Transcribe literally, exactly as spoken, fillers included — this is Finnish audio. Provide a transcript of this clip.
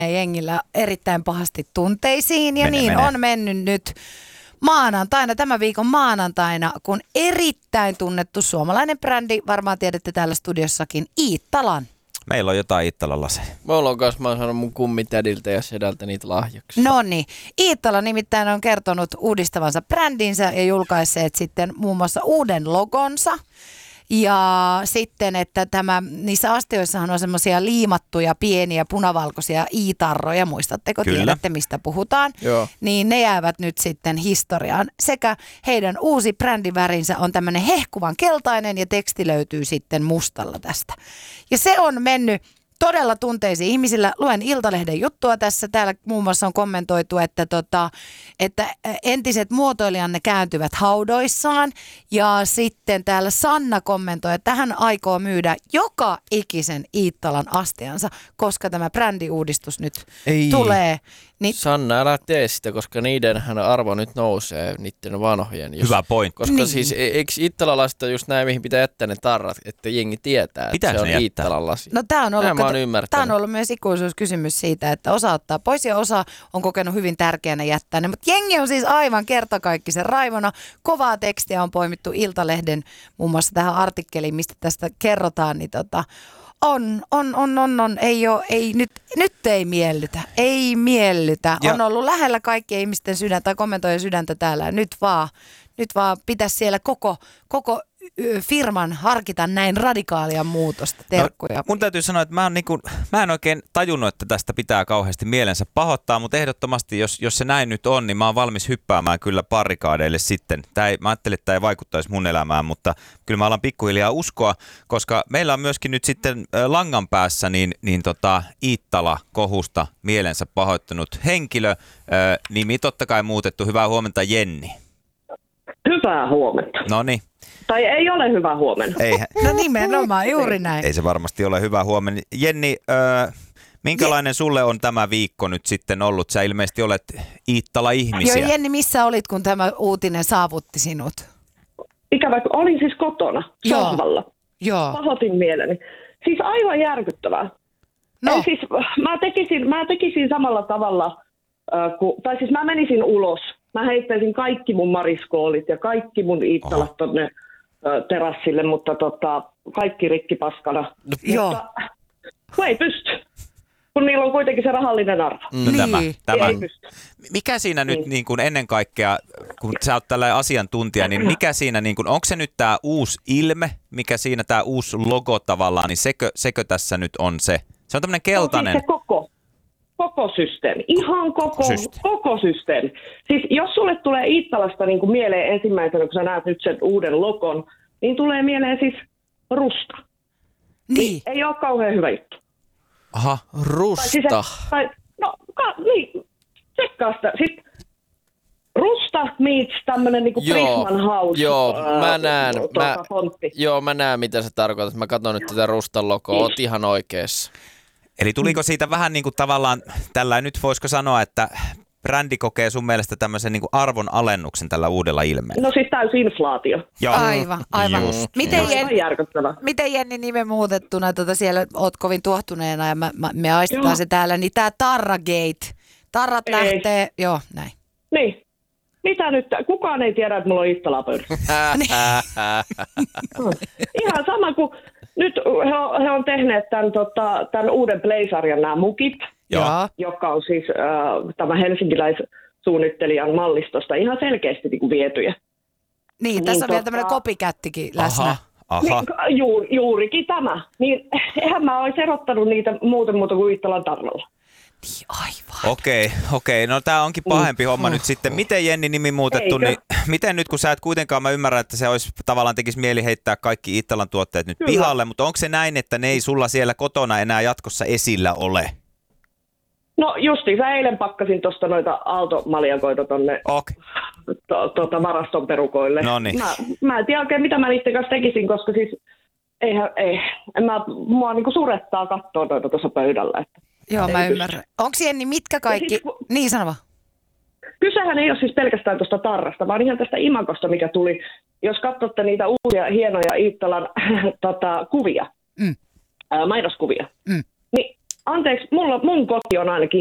jengillä erittäin pahasti tunteisiin ja Mene, niin mene. on mennyt nyt maanantaina, tämän viikon maanantaina, kun erittäin tunnettu suomalainen brändi, varmaan tiedätte täällä studiossakin, Iittalan. Meillä on jotain Iittalan laseja. Mulla on kanssa, mä oon saanut mun kummitädiltä ja sedältä niitä lahjaksi. No niin, Iittala nimittäin on kertonut uudistavansa brändinsä ja julkaisseet sitten muun muassa uuden logonsa. Ja sitten, että tämä, niissä astioissahan on semmoisia liimattuja pieniä punavalkoisia iitarroja, muistatteko, Kyllä. tiedätte mistä puhutaan, Joo. niin ne jäävät nyt sitten historiaan. Sekä heidän uusi brändivärinsä on tämmöinen hehkuvan keltainen ja teksti löytyy sitten mustalla tästä. Ja se on mennyt todella tunteisiin ihmisillä. Luen Iltalehden juttua tässä. Täällä muun muassa on kommentoitu, että, tota, että entiset muotoilijanne kääntyvät haudoissaan. Ja sitten täällä Sanna kommentoi, että hän aikoo myydä joka ikisen Iittalan astiansa, koska tämä brändiuudistus nyt Ei. tulee. Niin, Sanna, älä tee sitä, koska niidenhän arvo nyt nousee niiden vanhojen. Jos, Hyvä pointti. Koska Niin. siis e- eikö Iittalalaiset ole just näin, mihin pitää jättää ne tarrat, että jengi tietää, että Pitääkö se on ne jättää? Iittalan lasi. no tämä on, ollut, Näin mä oon kato, ymmärtänyt. tämä on ollut myös ikuisuuskysymys siitä, että osa ottaa pois ja osa on kokenut hyvin tärkeänä jättää ne. Mutta jengi on siis aivan kertakaikkisen raivona. Kovaa tekstiä on poimittu Iltalehden muun muassa tähän artikkeliin, mistä tästä kerrotaan, niin tota, On, on, on, on, on. Ei oo, ei, nyt, nyt ei miellytä, ei miellytä. Ja- On ollut lähellä kaikkien ihmisten sydäntä tai kommentoijien sydäntä täällä. Ja nyt vaan, nyt vaan pitäisi siellä koko, koko ö, firman harkita näin radikaalia muutosta. Terkkuja. No, mun täytyy sanoa, että mä, on niinku, mä en oikein tajunnut, että tästä pitää kauheasti mielensä pahoittaa, mutta ehdottomasti, jos, jos se näin nyt on, niin mä oon valmis hyppäämään kyllä barrikaadeille sitten. Tää ei, mä ajattelin, että tämä ei vaikuttaisi mun elämään, mutta kyllä mä alan pikkuhiljaa uskoa, koska meillä on myöskin nyt sitten äh, langan päässä niin, niin tota, Iittala-kohusta mielensä pahoittanut henkilö, äh, nimi totta kai muutettu. Hyvää huomenta, Jenni. Hyvää huomenta. No niin, Tai ei ole hyvää huomenta. eihän. No nimenomaan, juuri näin. Ei se varmasti ole hyvä huomenna. Jenni, ö, minkälainen sulle on tämä viikko nyt sitten ollut? Sä ilmeisesti olet Iittala-ihmisiä. Joo, Jenni, missä olit, kun tämä uutinen saavutti sinut? Ikävä, kun olin siis kotona, Joo. sohvalla. Joo. Pahoitin mieleni. Siis aivan järkyttävää. No, Ei siis, mä, tekisin, mä tekisin samalla tavalla, äh, kun, tai siis mä menisin ulos. Mä heittäisin kaikki mun mariskoolit ja kaikki mun Iittalat tonne äh, terassille, mutta tota, kaikki rikki paskana. No, joo. Mutta kun ei pysty, kun niillä on kuitenkin se rahallinen arvo. No tämä, Niin. tämä. Ei pysty. Mikä siinä nyt Niin. niin kuin ennen kaikkea, kun sä oot tällainen asiantuntija, niin mikä siinä, niin kuin, onko se nyt tämä uusi ilme, mikä siinä tämä uusi logo tavallaan, niin sekö, sekö tässä nyt on se? Se on tämmöinen keltainen. No siis se koko, koko systeemi. Ihan koko, Systeemi. koko systeemi. Siis jos sulle tulee Iittalasta niin kuin mieleen ensimmäisenä, kun sä näet nyt sen uuden logon, niin tulee mieleen siis rusta. niin. Ei ole kauhean hyvä juttu. Aha, Tai Rusta. siis, tai, no, ka, niin, tsekkaa sitä. Sitten rusta meets tämmönen niinku Joo, Prisman House. joo, ää, mä näen, tuota, mä- fontti. Joo, mä näen mitä sä tarkoitat. Mä katson nyt tätä Rustan logoa. Oot ihan oikeassa. eli tuliko siitä vähän niin kuin tavallaan, tällä nyt voisiko sanoa, että brändi kokee sun mielestä tämmöisen niin kuin arvon alennuksen tällä uudella ilmeellä? No siis täysi inflaatio. Joo. Aivan, aivan. Just, Miten, just. Jenni, Aivan järkyttävää. miten Jenni nimen muutettuna, tota siellä oot kovin tuohtuneena ja mä, mä, me aistetaan Joo. se täällä, niin tää Tarragate, tarrat Ei. lähtee, joo näin. Niin. Mitä nyt? Kukaan ei tiedä, että mulla on Iittalaa pöydässä. Ihan sama kuin nyt he on, he on tehneet tämän, tota, tämän uuden Play-sarjan nämä mukit, Joo. joka on siis äh, tämä helsinkiläissuunnittelijan mallistosta ihan selkeästi niin kuin vietyjä. Niin, tässä on Niin, vielä tota- tämmöinen kopikättikin läsnä. Aha, aha. Niin, juur, juurikin tämä. Niin eihän mä olisi erottanut niitä muuten muuta kuin Iittalan tarralla. Niin, aivan. Okei, okei. No tää onkin pahempi homma nyt sitten. Miten Jenni nimi muutettu, Eikö? niin miten nyt kun sä et kuitenkaan, mä ymmärrän, että se olisi tavallaan tekisi mieli heittää kaikki Iittalan tuotteet nyt Kyllä. pihalle, mutta onko se näin, että ne ei sulla siellä kotona enää jatkossa esillä ole? No justiinsa eilen pakkasin tuosta noita aaltomaljakoita tonne Okei. to, tota varaston perukoille. Noniin. Mä, mä en tiedä oikein, mitä mä niiden kanssa tekisin, koska siis eihän, ei, en mä, mua niinku surettaa katsoa noita tuossa pöydällä. Että. Joo, mä Ei ymmärrän. Onko Jenni mitkä kaikki, siis kun- niin sano vaan. Kysehän ei ole siis pelkästään tuosta tarrasta, vaan ihan tästä imakosta, mikä tuli. Jos katsotte niitä uusia hienoja Iittalan tota, kuvia, Mm. ää, mainoskuvia, Mm. niin anteeksi, mulla, mun koti on ainakin